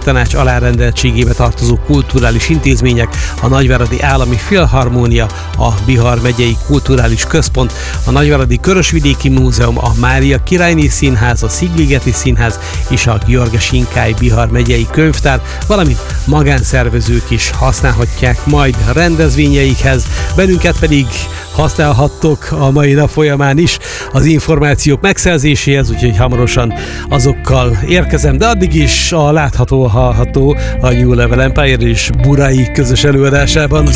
Köztanács alárendeltségébe tartozó kulturális intézmények, a Nagyváradi Állami Filharmónia, a Bihar megyei Kulturális Központ, a Nagyváradi Körösvidéki Múzeum, a Mária Királyné Színház, a Szigligeti Színház és a Gyorgya Sinkály Bihar megyei Könyvtár, valamint magánszervezők is használhatják majd rendezvényeikhez. Bennünket pedig használhattok a mai nap folyamán is az információk megszerzéséhez, úgyhogy hamarosan azokkal érkezem, de addig is a látható, hallható a New Level Empire és Burai közös előadásában.